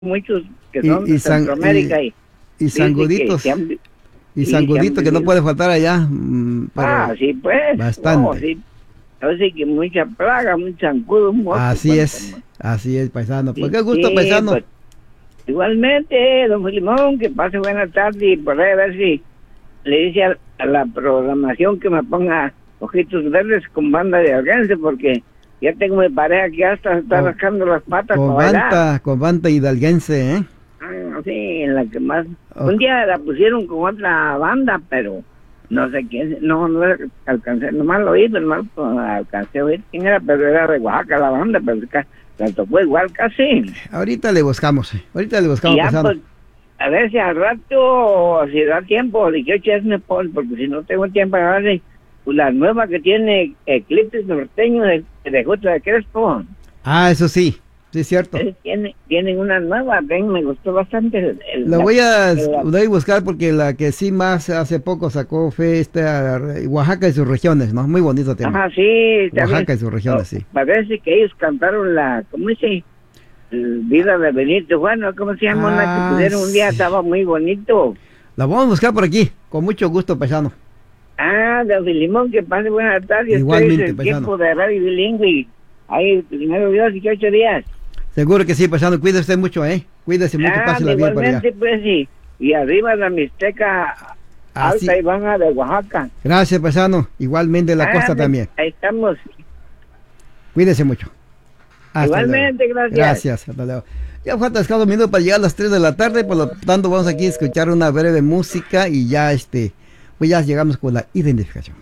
muchos que son de Centroamérica y dicen sanguditos. Y se han sangudito que no vivido. puede faltar allá, pero Sí, pues. bastante. No, sí. Así que mucha plaga, mucho zancudo, un moco. Así es, paisano. Pues Sí, qué gusto, sí, paisano. pues, igualmente, don Filimón, que pase buena tarde y por ahí a ver si le dice a la programación que me ponga Ojitos Verdes con banda de alcance, porque ya tengo mi pareja que hasta está Con- rascando las patas para bailar. Con banda hidalguense, ¿eh? Sí, en la que más. Ok. Un día la pusieron con otra banda, pero no sé quién, no alcancé, nomás lo oí, pero no alcancé a oír quién era, pero era de Oaxaca la banda, pero la tocó igual casi. Ahorita le buscamos, Y ya, paisano. pues, a ver si al rato, si da tiempo, le quiero echarme porque si no tengo tiempo, a ver si, pues, la nueva que tiene Eclipse Norteño de Justo de Crespo. Eso sí, sí es cierto. Tienen una nueva, me gustó bastante. La voy a buscar porque la que sí más hace poco sacó fue Oaxaca y sus regiones, ¿no? Muy bonito tema. Sí, también. Oaxaca y sus regiones, sí. Parece que ellos cantaron ¿cómo dice? Vida de Benito Juan, ¿no? ¿Cómo se llama? Una que pusieron un día, Sí. estaba muy bonito. La vamos a buscar por aquí, con mucho gusto, paisano. De Filimón, que pase buenas tardes. Igualmente, Estoy en el paisano. tiempo de radio bilingüe. Ahí, primero Dios, 18 días. Seguro que sí, paisano. Cuídese usted mucho, ¿eh? Cuídese mucho, pásela bien por allá. Igualmente, pues, sí. Y arriba la Mixteca Así. Alta y Baja de Oaxaca. Gracias, paisano. Igualmente la costa también. Ahí estamos. Cuídese mucho. Hasta Igualmente, luego. gracias. Gracias, hasta luego. Ya falta escasos minutos para llegar a las 3 de la tarde, por lo tanto vamos aquí a escuchar una breve música y ya pues ya llegamos con la identificación.